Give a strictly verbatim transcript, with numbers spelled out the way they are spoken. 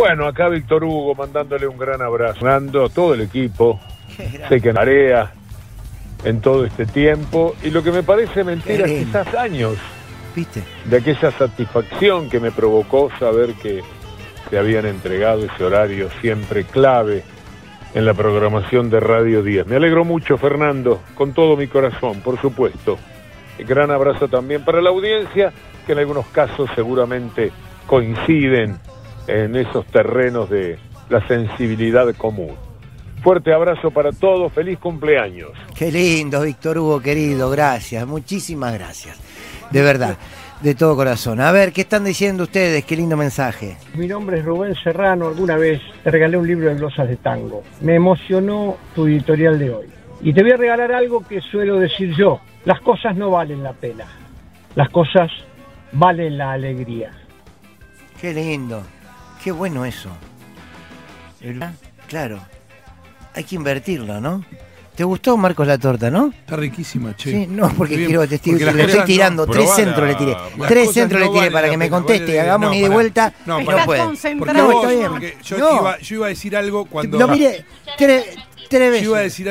Bueno, acá Víctor Hugo mandándole un gran abrazo. Fernando, todo el equipo. Sé que tarea en todo este tiempo. Y lo que me parece mentira es quizás años. ¿Viste? De aquella satisfacción que me provocó saber que se habían entregado ese horario siempre clave en la programación de Radio diez. Me alegro mucho, Fernando, con todo mi corazón, por supuesto. Un gran abrazo también para la audiencia, que en algunos casos seguramente coinciden en esos terrenos de la sensibilidad común. Fuerte abrazo para todos, feliz cumpleaños. Qué lindo, Víctor Hugo, querido, gracias, muchísimas gracias. De verdad, de todo corazón. A ver, ¿qué están diciendo ustedes? Qué lindo mensaje. Mi nombre es Rubén Serrano, alguna vez te regalé un libro de glosas de tango. Me emocionó tu editorial de hoy. Y te voy a regalar algo que suelo decir yo. Las cosas no valen la pena. Las cosas valen la alegría. Qué lindo. Qué bueno eso. ¿Verdad? Claro. Hay que invertirlo, ¿no? ¿Te gustó, Marcos, la torta, no? Está riquísima, che. Sí, no, porque Bien, quiero, te estoy, porque le estoy tirando, no, tres probala, centros le tiré. las Tres cosas centros no le tiré valen para la que me pena, conteste vale, y hagamos no, un ida y pará. vuelta. No, No, pará. puede. Porque No, vos, está bien. porque yo, No. iba, yo iba a decir algo cuando... Lo miré tres, tres veces. Yo iba a decir